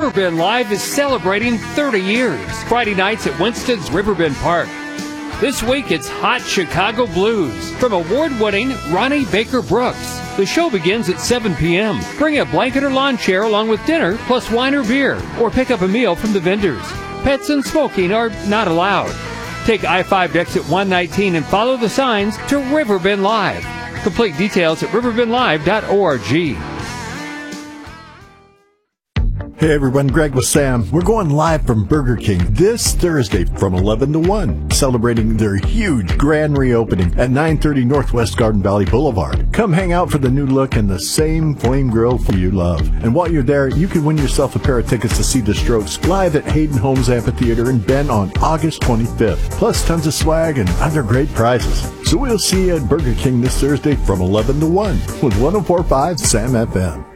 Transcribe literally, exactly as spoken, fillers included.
Riverbend Live is celebrating thirty years. Friday nights at Winston's Riverbend Park. This week it's Hot Chicago Blues from award-winning Ronnie Baker Brooks. The show begins at seven p.m. Bring a blanket or lawn chair along with dinner, plus wine or beer, or pick up a meal from the vendors. Pets and smoking are not allowed. Take I five exit one nineteen and follow the signs to Riverbend Live. Complete details at riverbend live dot org. Hey everyone, Greg with Sam. We're going live from Burger King this Thursday from eleven to one, celebrating their huge grand reopening at nine thirty Northwest Garden Valley Boulevard. Come hang out for the new look and the same flame grill you love. And while you're there, you can win yourself a pair of tickets to see the Strokes live at Hayden Homes Amphitheater in Bend on August twenty-fifth. Plus tons of swag and other great prizes. So we'll see you at Burger King this Thursday from eleven to one with one oh four point five Sam F M.